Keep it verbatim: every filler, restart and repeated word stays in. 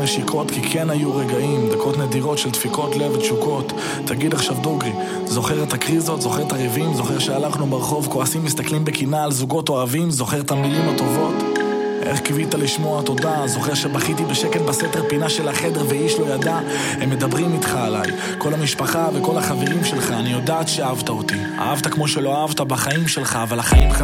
נשיקות, כי כן היו רגעים, דקות נדירות של דפיקות לב ותשוקות. תגיד עכשיו דוגרי, זוכר את הקריזות, זוכר את הריבים, זוכר שהלכנו ברחוב כועסים מסתכלים בקינה על זוגות אוהבים, זוכר את המילים הטובות, איך קיווית לשמוע תודה, זוכר שבכיתי בשקט בסתר פינה של החדר ואיש לא ידע. הם מדברים איתך עליי, כל המשפחה וכל החברים שלך, אני יודעת שאהבת אותי, אהבת כמו שלא אהבת בחיים שלך, אבל החיים חזרו